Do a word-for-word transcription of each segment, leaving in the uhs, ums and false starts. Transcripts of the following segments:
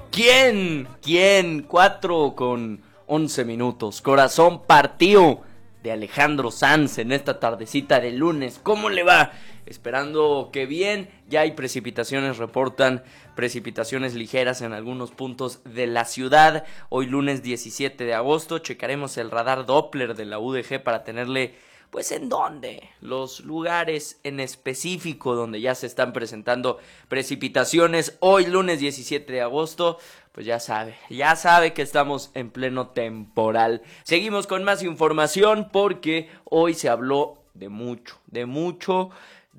¿Quién? ¿Quién? Cuatro con once minutos. Corazón partido de Alejandro Sanz en esta tardecita de lunes. ¿Cómo le va? Esperando que bien. Ya hay precipitaciones, reportan precipitaciones ligeras en algunos puntos de la ciudad. Hoy lunes diecisiete de agosto checaremos el radar Doppler de la U D G para tenerle, pues, en dónde, los lugares en específico donde ya se están presentando precipitaciones. Hoy lunes diecisiete de agosto, pues ya sabe, ya sabe que estamos en pleno temporal. Seguimos con más información porque hoy se habló de mucho, de mucho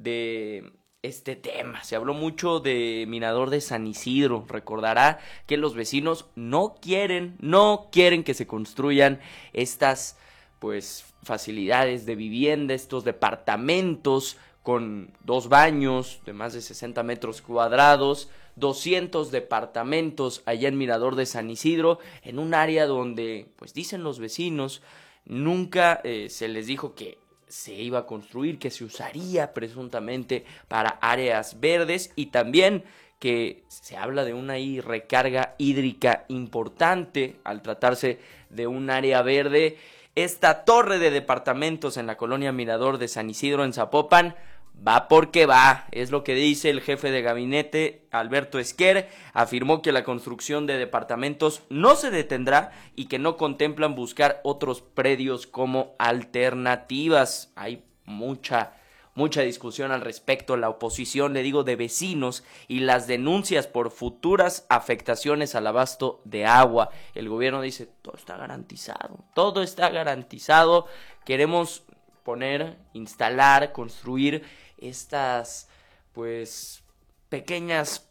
de este tema. Se habló mucho de Mirador de San Isidro. Recordará que los vecinos no quieren, no quieren que se construyan estas, pues, facilidades de vivienda, estos departamentos con dos baños de más de sesenta metros cuadrados, doscientos departamentos allá en Mirador de San Isidro, en un área donde, pues dicen los vecinos, nunca eh, se les dijo que se iba a construir, que se usaría presuntamente para áreas verdes, y también que se habla de una ahí recarga hídrica importante al tratarse de un área verde. Esta torre de departamentos en la colonia Mirador de San Isidro en Zapopan va porque va, es lo que dice el jefe de gabinete, Alberto Esquer. Afirmó que la construcción de departamentos no se detendrá y que no contemplan buscar otros predios como alternativas. Hay mucha Mucha discusión al respecto, la oposición, le digo, de vecinos y las denuncias por futuras afectaciones al abasto de agua. El gobierno dice, todo está garantizado, todo está garantizado. Queremos poner, instalar, construir estas, pues, pequeñas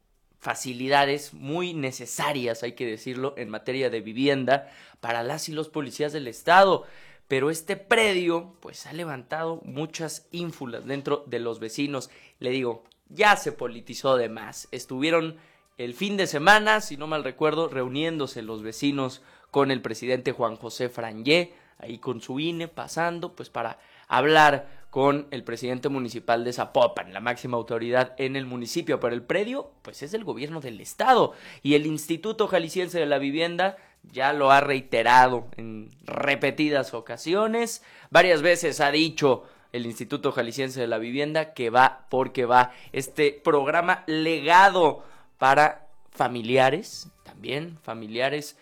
facilidades muy necesarias, hay que decirlo, en materia de vivienda para las y los policías del estado. Pero este predio, pues, ha levantado muchas ínfulas dentro de los vecinos. Le digo, ya se politizó de más. Estuvieron el fin de semana, si no mal recuerdo, reuniéndose los vecinos con el presidente Juan José Frangé, ahí con su I N E, pasando, pues, para hablar con el presidente municipal de Zapopan, la máxima autoridad en el municipio. Pero el predio, pues, es del gobierno del estado, y el Instituto Jalisciense de la Vivienda ya lo ha reiterado en repetidas ocasiones. Varias veces ha dicho el Instituto Jalisciense de la Vivienda que va porque va. Este programa legado para familiares, también familiares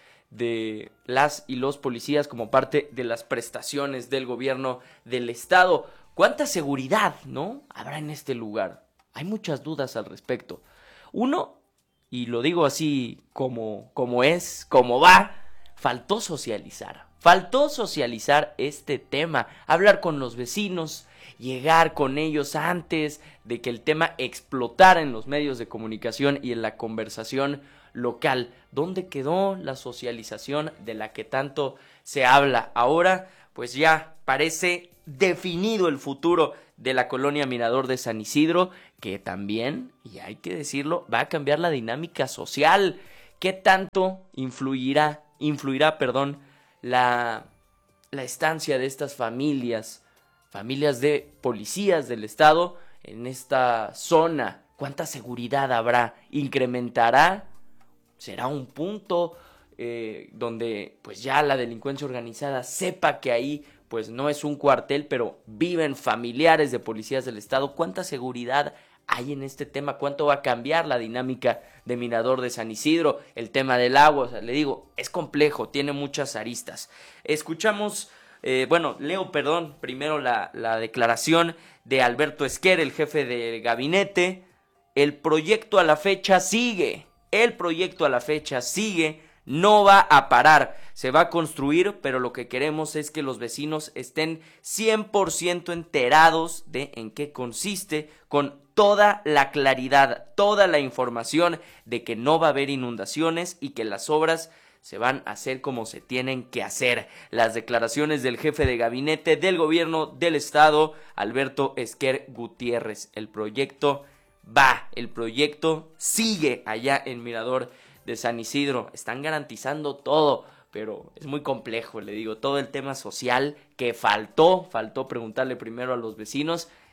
de las y los policías, como parte de las prestaciones del gobierno del estado. ¿Cuánta seguridad, no, habrá en este lugar? Hay muchas dudas al respecto. Uno, y lo digo así como, como es, como va, faltó socializar. Faltó socializar este tema, hablar con los vecinos, llegar con ellos antes de que el tema explotara en los medios de comunicación y en la conversación local. ¿Dónde quedó la socialización de la que tanto se habla? Ahora, pues ya parece definido el futuro de la colonia Mirador de San Isidro, que también, y hay que decirlo, va a cambiar la dinámica social. ¿Qué tanto influirá, influirá, perdón, la, la estancia de estas familias, familias de policías del estado en esta zona? ¿Cuánta seguridad habrá? ¿Incrementará? ¿Será un punto eh, donde, pues, ya la delincuencia organizada sepa que ahí, pues, no es un cuartel, pero viven familiares de policías del estado? ¿Cuánta seguridad hay en este tema? ¿Cuánto va a cambiar la dinámica de Mirador de San Isidro? El tema del agua, o sea, le digo, es complejo, tiene muchas aristas. Escuchamos, eh, bueno, leo, perdón, primero la, la declaración de Alberto Esquer, el jefe de gabinete. El proyecto a la fecha sigue, el proyecto a la fecha sigue. No va a parar, se va a construir, pero lo que queremos es que los vecinos estén cien por ciento enterados de en qué consiste, con toda la claridad, toda la información de que no va a haber inundaciones y que las obras se van a hacer como se tienen que hacer. Las declaraciones del jefe de gabinete del gobierno del estado, Alberto Esquer Gutiérrez. El proyecto va, el proyecto sigue allá en Mirador de San Isidro. Están garantizando todo, pero es muy complejo, le digo, todo el tema social que faltó, faltó preguntarle primero a los vecinos,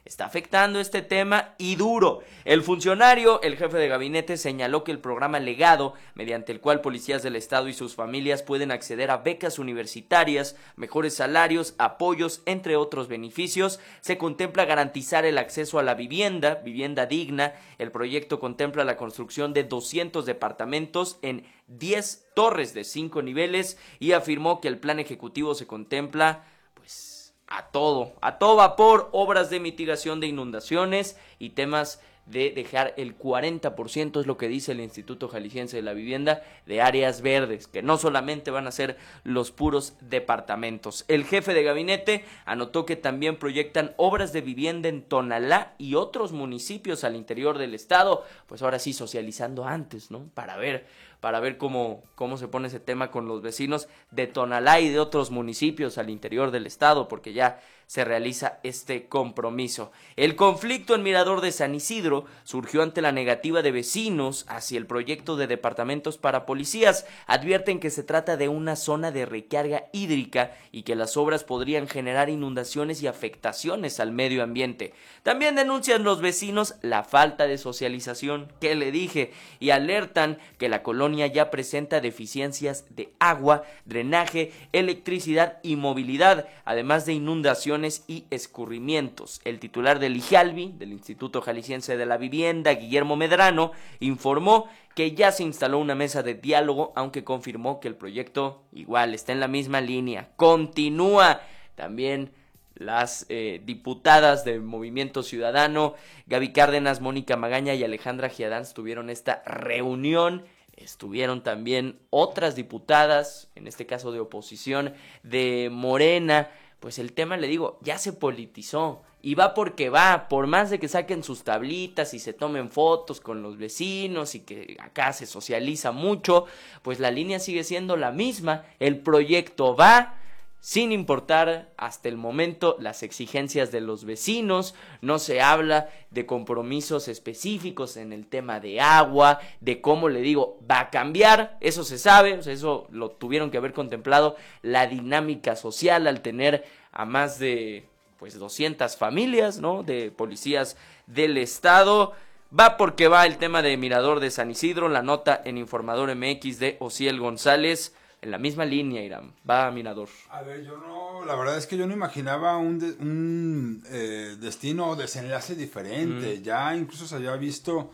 está afectando este tema y duro. El funcionario, el jefe de gabinete, señaló que el programa Legado, mediante el cual policías del estado y sus familias pueden acceder a becas universitarias, mejores salarios, apoyos, entre otros beneficios, se contempla garantizar el acceso a la vivienda, vivienda digna. El proyecto contempla la construcción de doscientos departamentos en diez torres de cinco niveles y afirmó que el plan ejecutivo se contempla, pues, a todo, a todo vapor, obras de mitigación de inundaciones y temas de dejar el cuarenta por ciento, es lo que dice el Instituto Jalisciense de la Vivienda, de áreas verdes, que no solamente van a ser los puros departamentos. El jefe de gabinete anotó que también proyectan obras de vivienda en Tonalá y otros municipios al interior del estado, pues ahora sí socializando antes, ¿no? Para ver, para ver cómo, cómo se pone ese tema con los vecinos de Tonalá y de otros municipios al interior del estado, porque ya se realiza este compromiso. El conflicto en Mirador de San Isidro surgió ante la negativa de vecinos hacia el proyecto de departamentos para policías. Advierten que se trata de una zona de recarga hídrica y que las obras podrían generar inundaciones y afectaciones al medio ambiente. También denuncian los vecinos la falta de socialización que le dije y alertan que la colonia ya presenta deficiencias de agua, drenaje, electricidad y movilidad, además de inundaciones y escurrimientos. El titular del IJALVI, del Instituto Jalisciense de la Vivienda, Guillermo Medrano, informó que ya se instaló una mesa de diálogo, aunque confirmó que el proyecto igual está en la misma línea. Continúa también las eh, diputadas del Movimiento Ciudadano, Gaby Cárdenas, Mónica Magaña y Alejandra Giadans tuvieron esta reunión. Estuvieron también otras diputadas, en este caso de oposición, de Morena. Pues el tema, le digo, ya se politizó y va porque va, por más de que saquen sus tablitas y se tomen fotos con los vecinos y que acá se socializa mucho, pues la línea sigue siendo la misma, el proyecto va sin importar hasta el momento las exigencias de los vecinos, no se habla de compromisos específicos en el tema de agua, de cómo, le digo, va a cambiar, eso se sabe, o sea, eso lo tuvieron que haber contemplado, la dinámica social al tener a más de pues doscientas familias, ¿no?, de policías del estado. Va porque va el tema de Mirador de San Isidro, la nota en Informador M X de Osiel González. En la misma línea, Irán, va a Mirador. A ver, yo no, la verdad es que yo no imaginaba un, de, un eh, destino o desenlace diferente. Mm. Ya incluso se había visto,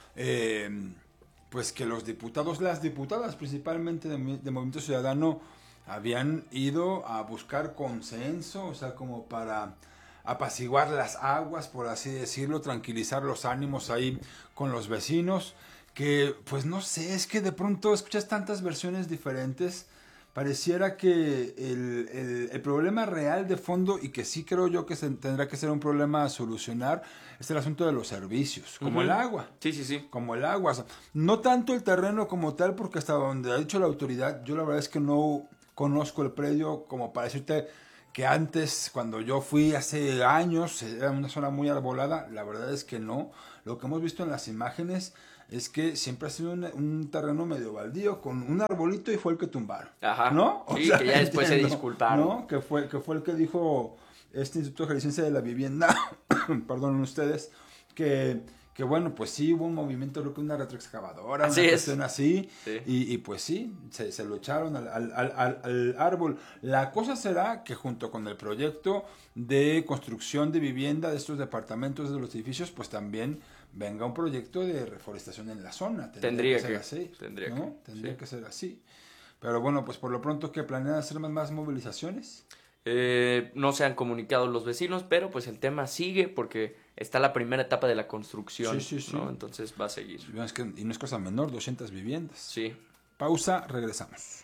eh, pues que los diputados, las diputadas principalmente de, de Movimiento Ciudadano, habían ido a buscar consenso, o sea, como para apaciguar las aguas, por así decirlo, tranquilizar los ánimos ahí con los vecinos. Que, pues no sé, es que de pronto escuchas tantas versiones diferentes, pareciera que el, el, el problema real de fondo, y que sí creo yo que se, tendrá que ser un problema a solucionar, es el asunto de los servicios, como uh-huh. el agua. Sí, sí, sí. Como el agua. O sea, no tanto el terreno como tal, porque hasta donde ha dicho la autoridad, yo la verdad es que no conozco el predio como para decirte que antes, cuando yo fui hace años, era una zona muy arbolada. La verdad es que no. Lo que hemos visto en las imágenes es que siempre ha sido un, un terreno medio baldío con un arbolito y fue el que tumbaron. Ajá. ¿No? O sí, sea, que ya después entiendo, se disculparon. ¿no? Que fue, que fue el que dijo este Instituto Jalisciense de la Vivienda, perdonen ustedes, que, que bueno, pues sí hubo un movimiento, creo que una retroexcavadora, así una es. cuestión así, sí. y, y pues sí, se, se lo echaron al, al, al, al árbol. La cosa será que junto con el proyecto de construcción de vivienda de estos departamentos, de los edificios, pues también venga un proyecto de reforestación en la zona. Tendría, tendría que ser que, así. Tendría, ¿no? que, tendría sí. que ser así. Pero bueno, pues por lo pronto, ¿qué planean hacer más, más movilizaciones? Eh, no se han comunicado los vecinos, pero pues el tema sigue porque está la primera etapa de la construcción. Sí, sí, sí. ¿no? Entonces va a seguir. Es que, y no es cosa menor, doscientas viviendas. Sí. Pausa, regresamos.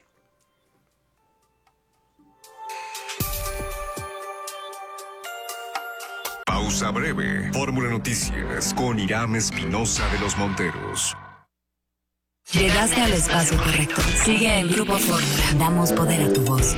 Pausa breve. Fórmula Noticias con Irán Espinosa de los Monteros. Llegaste al espacio correcto. Sigue en Grupo Fórmula. Damos poder a tu voz.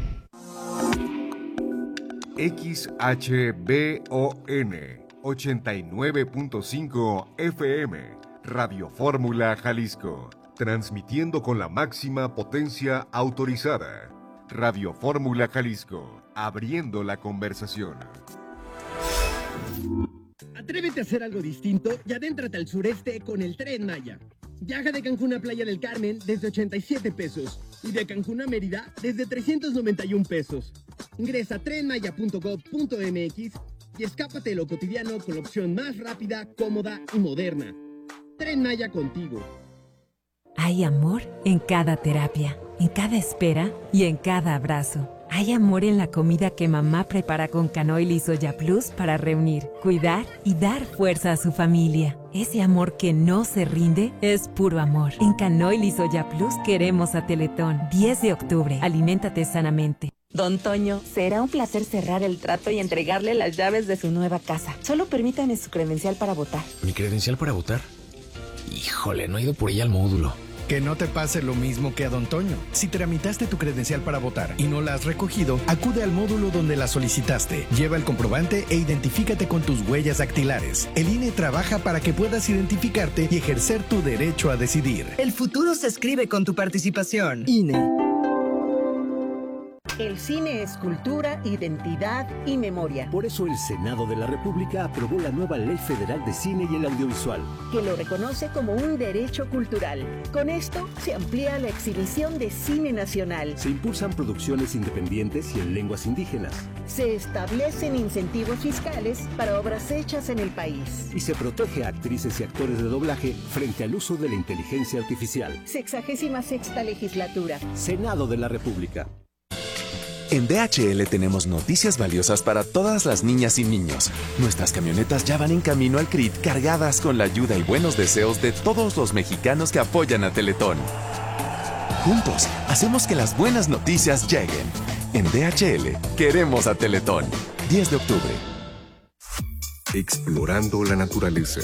X H B O N ochenta y nueve punto cinco F M. Radio Fórmula Jalisco. Transmitiendo con la máxima potencia autorizada. Radio Fórmula Jalisco. Abriendo la conversación. Atrévete a hacer algo distinto y adéntrate al sureste con el Tren Maya. Viaja de Cancún a Playa del Carmen desde ochenta y siete pesos y de Cancún a Mérida desde trescientos noventa y un pesos. Ingresa a tren maya punto gob punto eme equis y escápate de lo cotidiano con la opción más rápida, cómoda y moderna. Tren Maya contigo. Hay amor en cada terapia, en cada espera y en cada abrazo. Hay amor en la comida que mamá prepara con Canoil y Soya Plus para reunir, cuidar y dar fuerza a su familia. Ese amor que no se rinde es puro amor. En Canoil y Soya Plus queremos a Teletón. diez de octubre. Aliméntate sanamente. Don Toño, será un placer cerrar el trato y entregarle las llaves de su nueva casa. Solo permítame su credencial para votar. ¿Mi credencial para votar? Híjole, no he ido por ella al módulo. Que no te pase lo mismo que a Don Toño. Si tramitaste tu credencial para votar y no la has recogido, acude al módulo donde la solicitaste. Lleva el comprobante e identifícate con tus huellas dactilares. El I N E trabaja para que puedas identificarte y ejercer tu derecho a decidir. El futuro se escribe con tu participación. I N E. El cine es cultura, identidad y memoria. Por eso el Senado de la República aprobó la nueva Ley Federal de Cine y el Audiovisual, que lo reconoce como un derecho cultural. Con esto se amplía la exhibición de cine nacional. Se impulsan producciones independientes y en lenguas indígenas. Se establecen incentivos fiscales para obras hechas en el país. Y se protege a actrices y actores de doblaje frente al uso de la inteligencia artificial. Sexagésima sexta legislatura. Senado de la República. En D H L tenemos noticias valiosas para todas las niñas y niños. Nuestras camionetas ya van en camino al C R I T cargadas con la ayuda y buenos deseos de todos los mexicanos que apoyan a Teletón. Juntos, hacemos que las buenas noticias lleguen. En D H L, queremos a Teletón. diez de octubre. Explorando la naturaleza.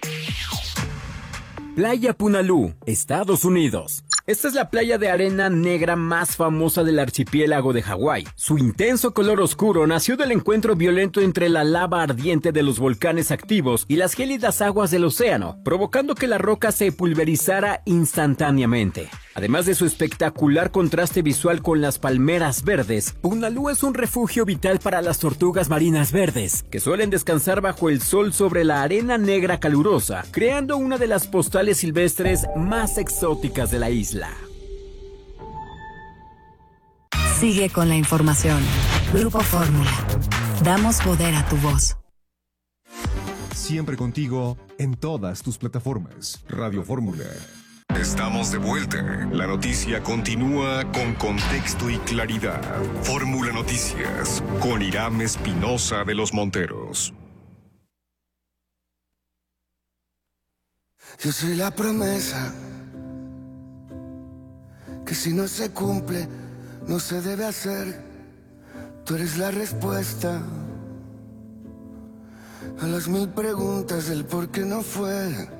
Playa Punalú, Estados Unidos. Esta es la playa de arena negra más famosa del archipiélago de Hawái. Su intenso color oscuro nació del encuentro violento entre la lava ardiente de los volcanes activos y las gélidas aguas del océano, provocando que la roca se pulverizara instantáneamente. Además de su espectacular contraste visual con las palmeras verdes, Punalú es un refugio vital para las tortugas marinas verdes, que suelen descansar bajo el sol sobre la arena negra calurosa, creando una de las postales silvestres más exóticas de la isla. Sigue con la información. Grupo Fórmula. Damos poder a tu voz. Siempre contigo en todas tus plataformas. Radio Fórmula. Estamos de vuelta. La noticia continúa con contexto y claridad. Fórmula Noticias con Irán Espinosa de los Monteros. Yo soy la promesa que si no se cumple, no se debe hacer. Tú eres la respuesta a las mil preguntas del por qué no fue.